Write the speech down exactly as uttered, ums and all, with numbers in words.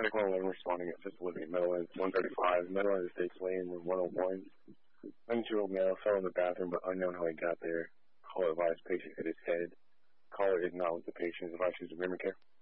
Medic one eleven responding at Fifth Living, Meadowlands one thirty-five, Meadowlands Estates Lane one oh one. nineteen-year-old male fell in the bathroom but unknown how he got there. Caller advised patient hit his head. Caller is not with the patient. Advised to memory care.